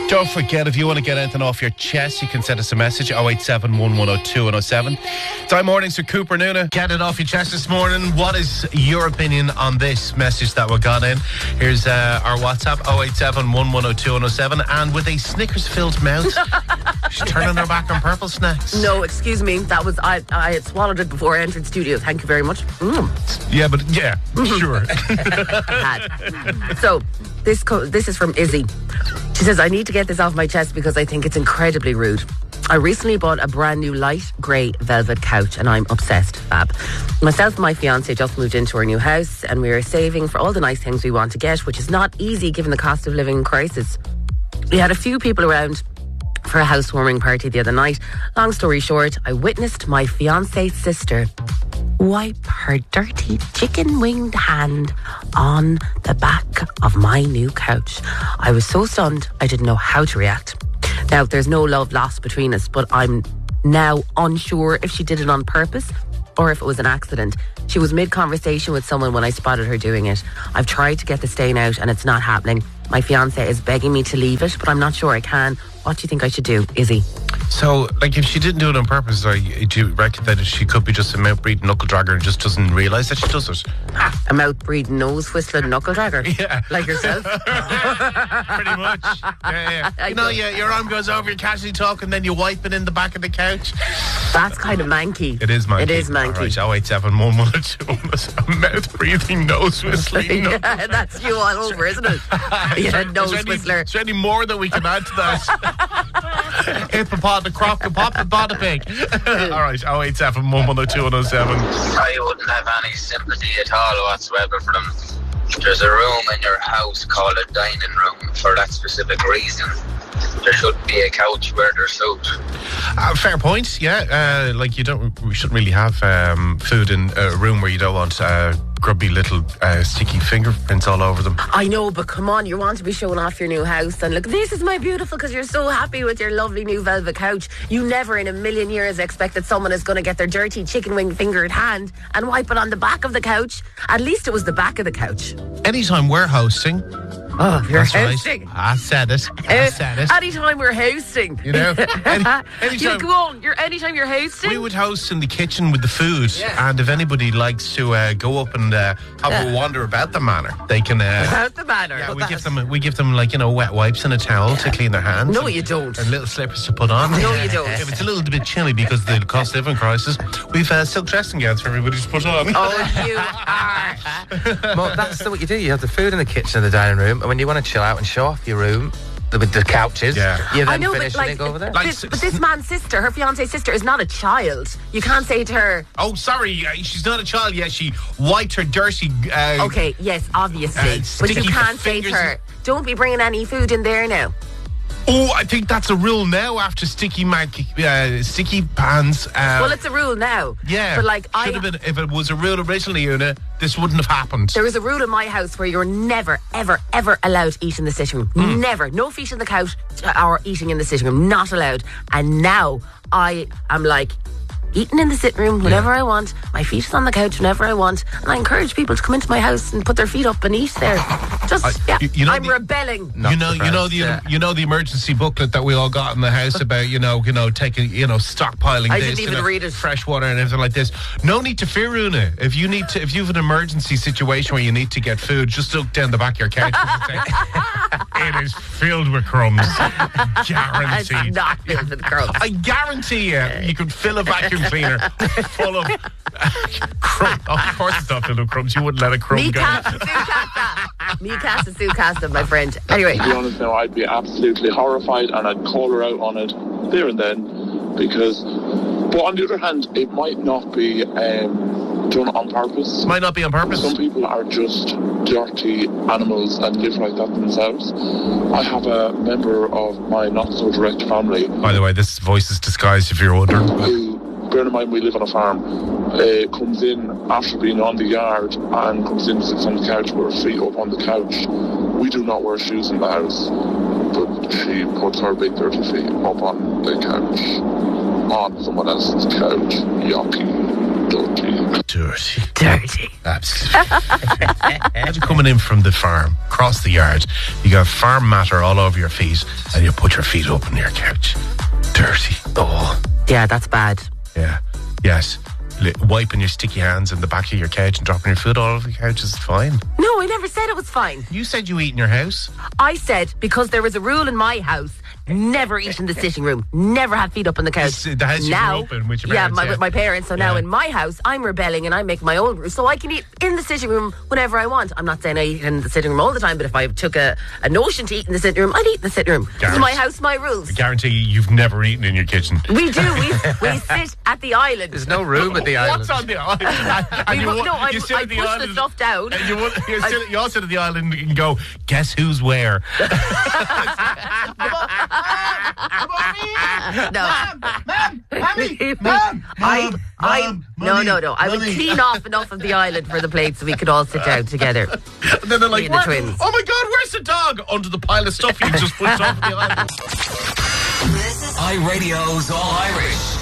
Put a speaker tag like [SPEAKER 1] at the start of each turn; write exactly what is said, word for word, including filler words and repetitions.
[SPEAKER 1] Don't forget, if you want to get anything off your chest, you can send us a message, oh eight seven, one one oh two, one oh seven. Time mornings with Cooper Noona. Get it off your chest this morning. What is your opinion on this message that we got in? Here's uh, our WhatsApp, oh eight seven, one one oh two, one oh seven. And with a Snickers-filled mouth, she's turning her back on purple snacks.
[SPEAKER 2] No, excuse me. That was, I I had swallowed it before I entered studio. Thank you very much. Mm.
[SPEAKER 1] Yeah, but yeah, sure.
[SPEAKER 2] I had. So, this co- this is from Izzy. She says, I need to get this off my chest because I think it's incredibly rude. I recently bought a brand new light grey velvet couch and I'm obsessed, fab. Myself and my fiancé just moved into our new house and we are saving for all the nice things we want to get, which is not easy given the cost of living crisis. We had a few people around for a housewarming party the other night. Long story short, I witnessed my fiancé's sister wipe her dirty chicken winged hand on the back of my new couch. I was so stunned I didn't know how to react. Now, there's no love lost between us, but I'm now unsure if she did it on purpose or if it was an accident. She was mid-conversation with someone when I spotted her doing it. I've tried to get the stain out and it's not happening. My fiancé is begging me to leave it, but I'm not sure I can. What do you think I should do, Izzy?
[SPEAKER 1] So, like, if she didn't do it on purpose, or do you reckon that she could be just a mouth-breathing knuckle dragger and just doesn't realise that she does it?
[SPEAKER 2] Ah, a mouth-breathing, nose-whistling knuckle dragger?
[SPEAKER 1] Yeah.
[SPEAKER 2] Like yourself?
[SPEAKER 1] Pretty much. Yeah, yeah. You know, yeah, your arm goes over, you casually talk, and then you wipe it in the back of the couch.
[SPEAKER 2] That's kind of manky.
[SPEAKER 1] It is manky.
[SPEAKER 2] It is manky.
[SPEAKER 1] All right, oh eight seven, one one oh two, mouth-breathing, nose-whistling.
[SPEAKER 2] Yeah, that's you all over, isn't it? Yeah, nose-whistler.
[SPEAKER 1] Is there any more that we can add to that? Hippopot, the crop, the pop, the bada pig. All right, oh eight seven, one one oh two, one oh seven.
[SPEAKER 3] I wouldn't have any sympathy at all whatsoever for them. There's a room in your house called a dining room for that specific reason. There should be a couch where there's food.
[SPEAKER 1] Uh, fair point, yeah. Uh, like, you don't, we shouldn't really have um, food in a room where you don't want uh, grubby little uh, sticky fingerprints all over them.
[SPEAKER 2] I know, but come on, you want to be showing off your new house and look, this is my beautiful, because you're so happy with your lovely new velvet couch. You never in a million years expect that someone is going to get their dirty chicken wing fingered hand and wipe it on the back of the couch. At least it was the back of the couch.
[SPEAKER 1] Anytime we're hosting,
[SPEAKER 2] oh, you're
[SPEAKER 1] that's
[SPEAKER 2] hosting.
[SPEAKER 1] Right. I said it. I said it.
[SPEAKER 2] Uh, anytime we're hosting,
[SPEAKER 1] you know, any, anytime,
[SPEAKER 2] you go on. You're anytime you're hosting.
[SPEAKER 1] We would host in the kitchen with the food, yeah. And if anybody likes to uh, go up and uh, have yeah. a wander about the manor, they can. Uh,
[SPEAKER 2] about the manor.
[SPEAKER 1] Yeah, we give them. We give them like you know wet wipes and a towel yeah. to clean their hands.
[SPEAKER 2] No,
[SPEAKER 1] and,
[SPEAKER 2] you don't.
[SPEAKER 1] And little slippers to put on.
[SPEAKER 2] No, you don't.
[SPEAKER 1] If it's a little bit chilly because of the cost of living crisis, we've uh, silk dressing gowns for everybody to put on.
[SPEAKER 2] Oh, you are.
[SPEAKER 4] Well, that's what you do. You have the food in the kitchen and the dining room, and when you want to chill out and show off your room with the couches,
[SPEAKER 1] yeah.
[SPEAKER 4] you then
[SPEAKER 2] I know,
[SPEAKER 4] finish
[SPEAKER 2] but like,
[SPEAKER 4] and go over there.
[SPEAKER 2] This, but this man's sister, her fiance's sister, is not a child. You can't say to her,
[SPEAKER 1] oh, sorry, uh, she's not a child yet. She wiped her dirty... Uh,
[SPEAKER 2] okay, yes, obviously.
[SPEAKER 1] Uh,
[SPEAKER 2] but you can't say to her, don't be bringing any food in there now.
[SPEAKER 1] Oh, I think that's a rule now after sticky mac, uh, sticky pans. Uh,
[SPEAKER 2] well, it's a rule now.
[SPEAKER 1] Yeah,
[SPEAKER 2] but like,
[SPEAKER 1] should
[SPEAKER 2] I
[SPEAKER 1] have been. If it was a rule originally, Una, this wouldn't have happened.
[SPEAKER 2] There was a rule in my house where you're never, ever, ever allowed to eat in the sitting room. Mm. Never, no feet on the couch or eating in the sitting room. Not allowed. And now I am like, eating in the sitting room whenever yeah. I want. My feet is on the couch whenever I want. And I encourage people to come into my house and put their feet up and eat there. Just, I, yeah, you, you know I'm the, rebelling.
[SPEAKER 1] You know, you know the, yeah. you know the emergency booklet that we all got in the house about, you know, you know, taking, you know, stockpiling
[SPEAKER 2] I
[SPEAKER 1] this,
[SPEAKER 2] didn't even
[SPEAKER 1] you know,
[SPEAKER 2] read it.
[SPEAKER 1] fresh water and everything like this. No need to fear, Una. If you need to, if you have an emergency situation where you need to get food, just look down the back of your couch. It is filled with crumbs. Guaranteed.
[SPEAKER 2] It's not filled with crumbs.
[SPEAKER 1] I guarantee you, you could fill a vacuum cleaner full of crumbs. Oh, of course it's not filled with crumbs. You wouldn't let a crumb
[SPEAKER 2] Me
[SPEAKER 1] go.
[SPEAKER 2] Me casa su casa, my friend. Anyway.
[SPEAKER 5] To be honest now, I'd be absolutely horrified and I'd call her out on it there and then because, but on the other hand, it might not be um, done on purpose.
[SPEAKER 1] Might not be on purpose.
[SPEAKER 5] Some people are just dirty animals and live like that themselves. I have a member of my not-so-direct family.
[SPEAKER 1] By the way, this voice is disguised if you're wondering.
[SPEAKER 5] Who, bear in mind we live on a farm, uh, comes in after being on the yard and comes in, sits on the couch with her feet up on the couch. We do not wear shoes in the house, but she puts her big dirty feet up on the couch, on someone else's couch. Yucky. dirty.
[SPEAKER 1] Dirty.
[SPEAKER 2] Dirty.
[SPEAKER 1] Absolutely. Imagine coming in from the farm, across the yard. You got farm matter all over your feet, and you put your feet up on your couch. Dirty. Oh.
[SPEAKER 2] Yeah, that's bad.
[SPEAKER 1] Yeah. Yes. Li- Wiping your sticky hands in the back of your couch and dropping your food all over the couch is fine.
[SPEAKER 2] No, I never said it was fine.
[SPEAKER 1] You said you eat in your house.
[SPEAKER 2] I said because there was a rule in my house: never eat in the sitting room, never have feet up on the couch.
[SPEAKER 1] This- the house you
[SPEAKER 2] now,
[SPEAKER 1] grew up in with your
[SPEAKER 2] yeah,
[SPEAKER 1] parents,
[SPEAKER 2] my,
[SPEAKER 1] yeah.
[SPEAKER 2] with my parents. So now
[SPEAKER 1] Yeah.
[SPEAKER 2] in my house, I'm rebelling and I make my own rules, so I can eat in the sitting room whenever I want. I'm not saying I eat in the sitting room all the time, but if I took a, a notion to eat in the sitting room, I'd eat in the sitting room. This is my house, my rules.
[SPEAKER 1] I guarantee you, you've never eaten in your kitchen.
[SPEAKER 2] We do. We, we sit at the island.
[SPEAKER 4] There's no room at the island.
[SPEAKER 1] What's on the island? And
[SPEAKER 2] We
[SPEAKER 1] you
[SPEAKER 2] wo-
[SPEAKER 1] wa-
[SPEAKER 2] no, I,
[SPEAKER 1] you sit
[SPEAKER 2] I
[SPEAKER 1] at the
[SPEAKER 2] push
[SPEAKER 1] island
[SPEAKER 2] the stuff down.
[SPEAKER 1] and you, wa- you, sit, you all sit at the island and go, guess who's where?
[SPEAKER 2] No.
[SPEAKER 1] Mom, Mommy,
[SPEAKER 2] Mom, I, I,
[SPEAKER 1] Mom,
[SPEAKER 2] no,
[SPEAKER 1] Mommy,
[SPEAKER 2] no, no. I would
[SPEAKER 1] Mommy.
[SPEAKER 2] clean off enough of the island for the plates so we could all sit down together.
[SPEAKER 1] And then they're like,
[SPEAKER 2] Me and the
[SPEAKER 1] "Where-
[SPEAKER 2] twins."
[SPEAKER 1] oh my God, where's the dog? Under the pile of stuff you just pushed off the island.
[SPEAKER 6] iRadio's All Irish.